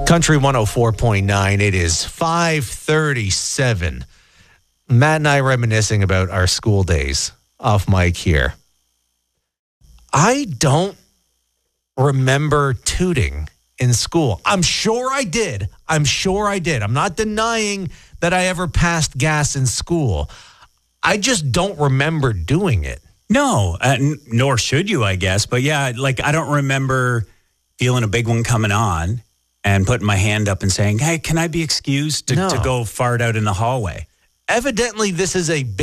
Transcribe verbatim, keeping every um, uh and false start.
Country one oh four point nine. It is five thirty-seven. Matt and I reminiscing about our school days off mic here. I don't remember tooting in school. I'm sure I did. I'm sure I did. I'm not denying that I ever passed gas in school. I just don't remember doing it. No, uh, n- nor should you, I guess. But yeah, like I don't remember feeling a big one coming on and putting my hand up and saying, hey, can I be excused to, No. to go fart out in the hallway? Evidently, this is a